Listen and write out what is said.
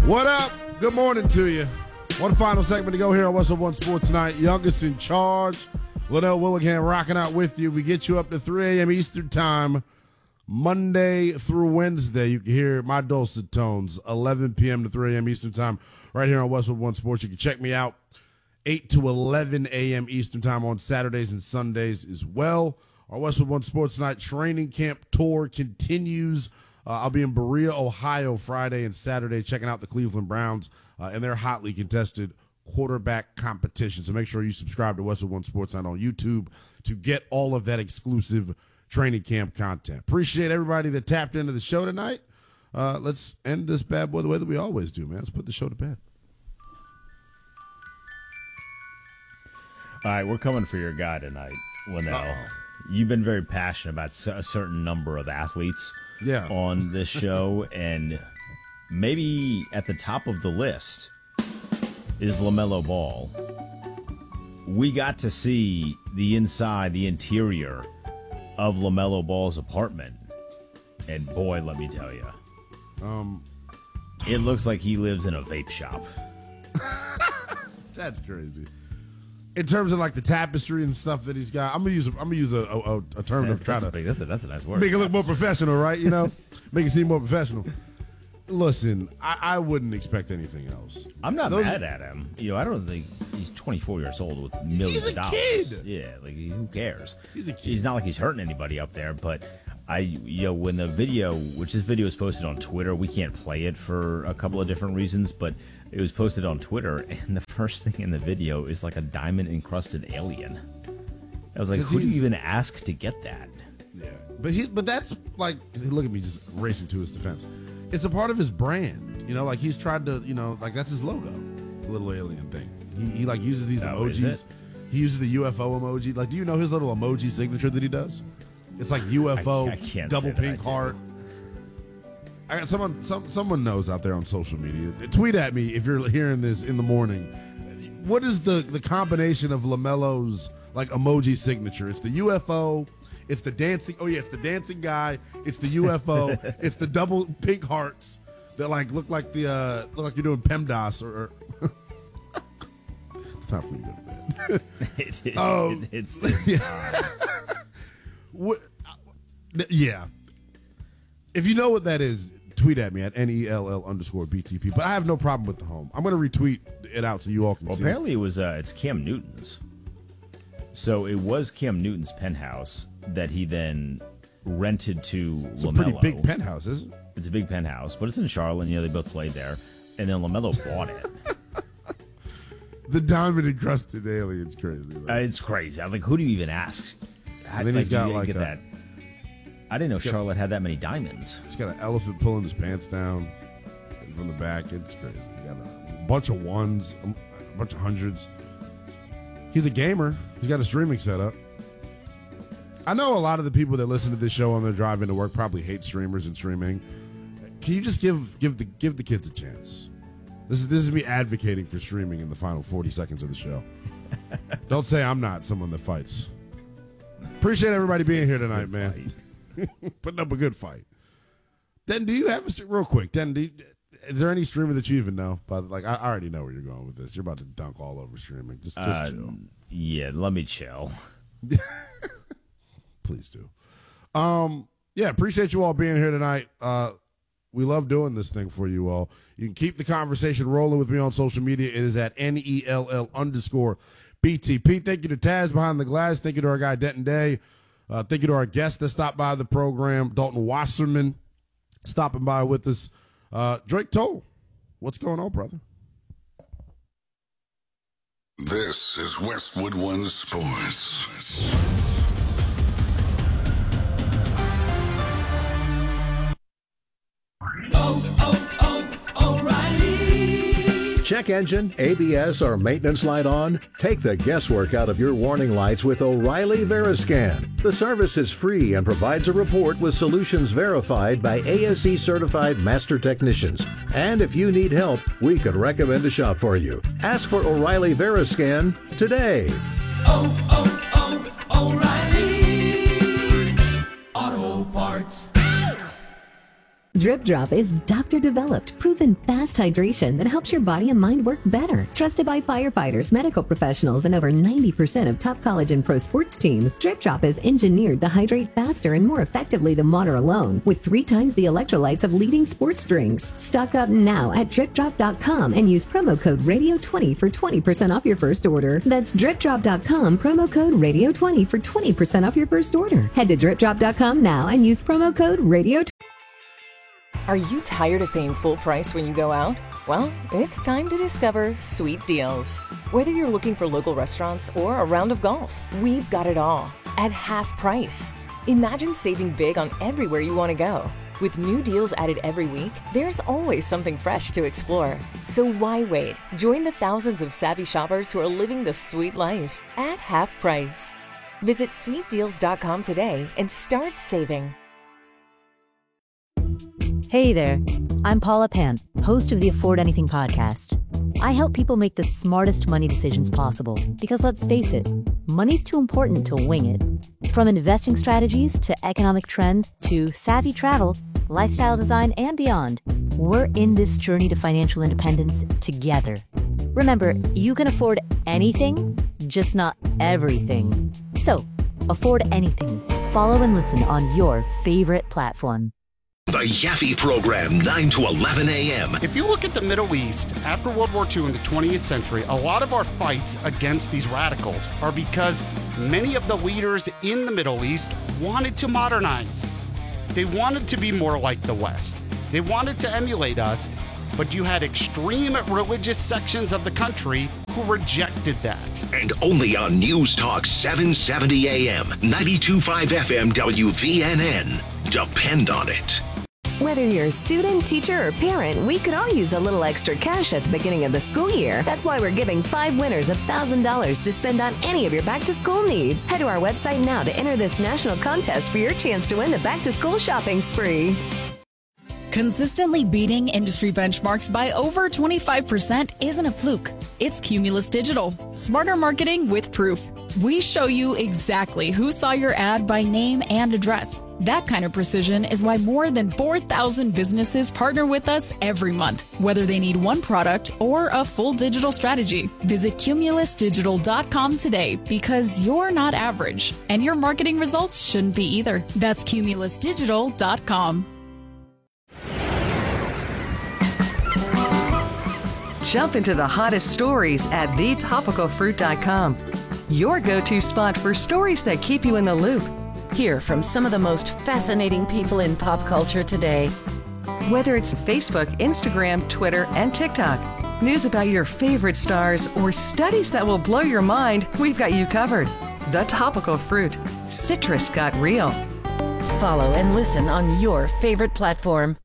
What up? Good morning to you. One final segment to go here on What's Up One Sports Tonight. Youngest in charge, Liddell Willingham, rocking out with you. We get you up to 3 a.m. Eastern Time, Monday through Wednesday. You can hear my dulcet tones, 11 p.m. to 3 a.m. Eastern Time, right here on What's Up One Sports. You can check me out 8 to 11 a.m. Eastern Time on Saturdays and Sundays as well. Our What's Up One Sports Tonight training camp tour continues. I'll be in Berea, Ohio, Friday and Saturday, checking out the Cleveland Browns and their hotly contested quarterback competition. So make sure you subscribe to What's Up One Sports Night on YouTube to get all of that exclusive training camp content. Appreciate everybody that tapped into the show tonight. Let's end this bad boy the way that we always do, man. Let's put the show to bed. All right, we're coming for your guy tonight, Linnell. You've been very passionate about a certain number of athletes on this show, and maybe at the top of the list is LaMelo Ball. We got to see the inside, the interior of LaMelo Ball's apartment, and boy, let me tell you, it looks like he lives in a vape shop. That's crazy. In terms of like the tapestry and stuff that he's got, I'm gonna use a term to try to that's a nice word. Make it look more professional, right? You know, make it seem more professional. Listen, I wouldn't expect anything else. I'm not mad at him. You know, I don't think he's 24 years old with millions of dollars. He's a kid. Yeah, like who cares? He's a kid. He's not like he's hurting anybody up there. But when the video, which this video is posted on Twitter, we can't play it for a couple of different reasons, but it was posted on Twitter, and the first thing in the video is like a diamond-encrusted alien. I was like, who do you even ask to get that? Yeah, but that's like, look at me just racing to his defense. It's a part of his brand, you know. Like he's tried to, you know, like that's his logo, the little alien thing. He like uses these emojis. He uses the UFO emoji. Like, do you know his little emoji signature that he does? It's like UFO, I can't double pink heart. I got someone knows out there on social media. Tweet at me if you're hearing this in the morning. What is the combination of LaMelo's like emoji signature? It's the UFO. It's the dancing. Oh yeah, it's the dancing guy. It's the UFO. It's the double pink hearts that like look like you're doing PEMDAS or it's time for you to go to bed. It's yeah. If you know what that is, tweet at me at NELL_BTP. But I have no problem with the home. I'm going to retweet it out so you all can see. Apparently it was it's Cam Newton's. So it was Cam Newton's penthouse that he then rented to LaMelo. It's a pretty big penthouse, isn't it? It's a big penthouse, but it's in Charlotte. You know, they both played there. And then LaMelo bought it. The diamond encrusted alien's crazy. It's crazy. I'm like, who do you even ask? And then he's got like that. I didn't know Charlotte had that many diamonds. He's got an elephant pulling his pants down from the back. It's crazy. He got a bunch of ones, a bunch of hundreds. He's a gamer. He's got a streaming setup. I know a lot of the people that listen to this show on their drive into work probably hate streamers and streaming. Can you just give the kids a chance? This is me advocating for streaming in the final 40 seconds of the show. Don't say I'm not someone that fights. Appreciate everybody being here tonight, man. Putting up a good fight. Den, do you have real quick? Den, is there any streamer that you even know? Like, I already know where you're going with this. You're about to dunk all over streaming. Just chill. Yeah, let me chill. Please do. Yeah, appreciate you all being here tonight. We love doing this thing for you all. You can keep the conversation rolling with me on social media. It is at NELL_BTP. Thank you to Taz behind the glass. Thank you to our guy Denton Day. Thank you to our guest that stopped by the program, Dalton Wasserman, stopping by with us. Drake Toll, what's going on, brother? This is Westwood One Sports. O'Reilly. Check engine, ABS, or maintenance light on? Take the guesswork out of your warning lights with O'Reilly Veriscan. The service is free and provides a report with solutions verified by ASE certified master technicians. And if you need help, we could recommend a shop for you. Ask for O'Reilly Veriscan today. O'Reilly Auto Parts. Drip Drop is doctor-developed, proven fast hydration that helps your body and mind work better. Trusted by firefighters, medical professionals, and over 90% of top college and pro sports teams, Drip Drop is engineered to hydrate faster and more effectively than water alone, with 3 times the electrolytes of leading sports drinks. Stock up now at DripDrop.com and use promo code RADIO20 for 20% off your first order. That's DripDrop.com, promo code RADIO20 for 20% off your first order. Head to DripDrop.com now and use promo code RADIO20. Are you tired of paying full price when you go out? Well, it's time to discover Sweet Deals. Whether you're looking for local restaurants or a round of golf, we've got it all at half price. Imagine saving big on everywhere you want to go. With new deals added every week, there's always something fresh to explore. So why wait? Join the thousands of savvy shoppers who are living the sweet life at half price. Visit sweetdeals.com today and start saving. Hey there, I'm Paula Pant, host of the Afford Anything podcast. I help people make the smartest money decisions possible because, let's face it, money's too important to wing it. From investing strategies to economic trends to savvy travel, lifestyle design, and beyond, we're in this journey to financial independence together. Remember, you can afford anything, just not everything. So, afford anything. Follow and listen on your favorite platform. The Yaffe Program, 9 to 11 a.m. If you look at the Middle East, after World War II in the 20th century, a lot of our fights against these radicals are because many of the leaders in the Middle East wanted to modernize. They wanted to be more like the West. They wanted to emulate us, but you had extreme religious sections of the country who rejected that. And only on News Talk 770 a.m., 92.5 FM WVNN. Depend on it. Whether you're a student, teacher, or parent, we could all use a little extra cash at the beginning of the school year. That's why we're giving 5 winners $1,000 to spend on any of your back-to-school needs. Head to our website now to enter this national contest for your chance to win the back-to-school shopping spree. Consistently beating industry benchmarks by over 25% isn't a fluke. It's Cumulus Digital. Smarter marketing with proof. We show you exactly who saw your ad by name and address. That kind of precision is why more than 4,000 businesses partner with us every month, whether they need one product or a full digital strategy. Visit cumulusdigital.com today because you're not average, and your marketing results shouldn't be either. That's cumulusdigital.com. Jump into the hottest stories at thetopicalfruit.com. Your go-to spot for stories that keep you in the loop. Hear from some of the most fascinating people in pop culture today. Whether it's Facebook, Instagram, Twitter, and TikTok, news about your favorite stars, or studies that will blow your mind, we've got you covered. The Topical Fruit. Citrus got real. Follow and listen on your favorite platform.